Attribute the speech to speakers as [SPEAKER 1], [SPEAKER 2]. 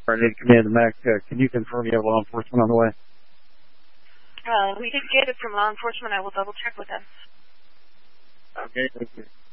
[SPEAKER 1] All right, Command Mac, can you confirm you have law enforcement on the way?
[SPEAKER 2] We did get it from law enforcement. I will double check with them.
[SPEAKER 1] Okay, thank you.